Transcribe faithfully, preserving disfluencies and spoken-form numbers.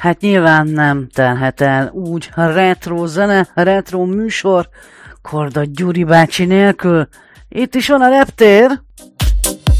Hát nyilván nem telhet el úgy a retro zene, a retro műsor, Korda Gyuri bácsi nélkül. Itt is van a reptér.